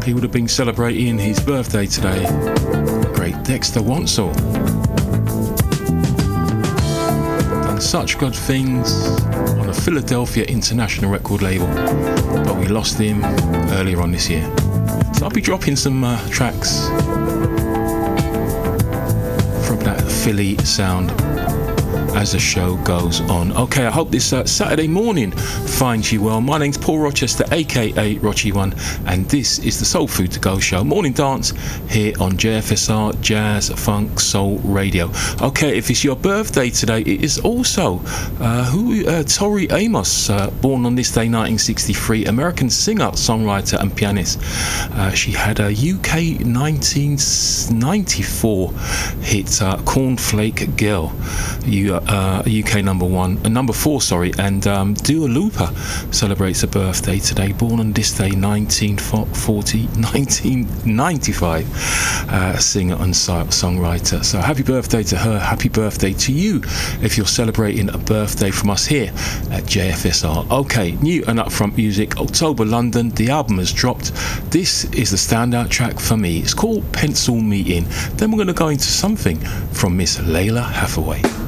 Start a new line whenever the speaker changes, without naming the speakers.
he would have been celebrating his birthday today. Great Dexter Wansel. Done such good things on the Philadelphia International record label, but we lost him earlier on this year. So I'll be dropping some tracks from that Philly sound as the show goes on. Okay, I hope this Saturday morning finds you well. My name's Paul Rochester, aka Rochi1, and this is the Soul Food To Go show, Morning Dance, here on JFSR Jazz Funk Soul Radio. Okay, if it's your birthday today, it is also Tori Amos, born on this day 1963, American singer, songwriter and pianist. She had a UK 1994 hit, Cornflake Girl, UK number 4, and Dua Lipa celebrates a birthday today, born on this day 1995, singer and songwriter. So happy birthday to her, happy birthday to you if you're celebrating a birthday from us here at JFSR. Okay, new and upfront music, October London, the album has dropped. This is the standout track for me, it's called Pencil Me In. Then we're going to go into something from Miss Lalah Hathaway.